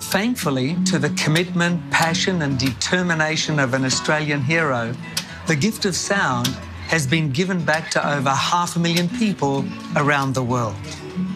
Thankfully, to the commitment, passion and determination of an Australian hero, the gift of sound has been given back to over 500,000 people around the world.